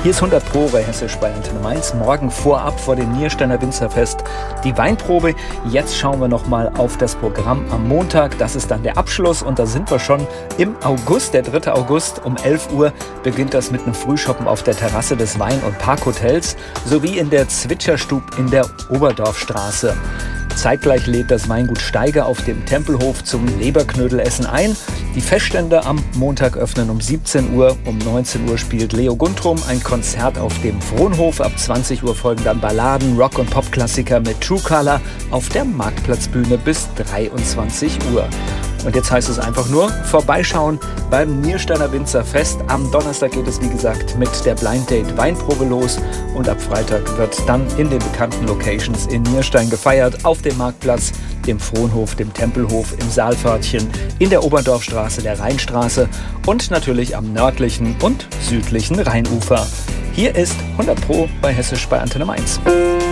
Hier ist 100 Pro bei Hessisch bei Antenne Mainz. Morgen vorab vor dem Niersteiner Winzerfest die Weinprobe. Jetzt schauen wir nochmal auf das Programm am Montag. Das ist dann der Abschluss und da sind wir schon im August, der 3. August. Um 11 Uhr beginnt das mit einem Frühschoppen auf der Terrasse des Wein- und Parkhotels sowie in der Zwitscherstub in der Oberdorfstraße. Zeitgleich lädt das Weingut Steiger auf dem Tempelhof zum Leberknödelessen ein. Die Feststände am Montag öffnen um 17 Uhr. Um 19 Uhr spielt Leo Guntrum ein Konzert auf dem Frohnhof. Ab 20 Uhr folgen dann Balladen, Rock- und Popklassiker mit True Color auf der Marktplatzbühne bis 23 Uhr. Und jetzt heißt es einfach nur vorbeischauen beim Niersteiner Winzerfest. Am Donnerstag geht es, wie gesagt, mit der Blind Date Weinprobe los. Und ab Freitag wird dann in den bekannten Locations in Nierstein gefeiert. Auf dem Marktplatz, dem Frohnhof, dem Tempelhof, im Saalpförtchen, in der Oberdorfstraße, der Rheinstraße und natürlich am nördlichen und südlichen Rheinufer. Hier ist 100 Pro bei Hessisch bei Antenne Mainz.